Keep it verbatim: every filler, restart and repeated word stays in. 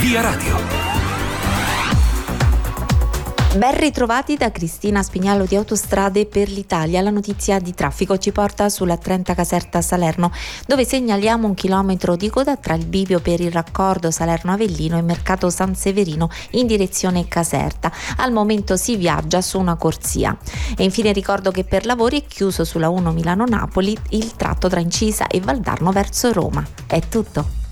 Via Radio. Ben ritrovati da Cristina Spignallo di Autostrade per l'Italia. La notizia di traffico ci porta sulla trenta Caserta Salerno, dove segnaliamo un chilometro di coda tra il bivio per il raccordo Salerno-Avellino e Mercato San Severino in direzione Caserta. Al momento si viaggia su una corsia. E infine ricordo che per lavori è chiuso sulla uno Milano-Napoli il tratto tra Incisa e Valdarno verso Roma. È tutto.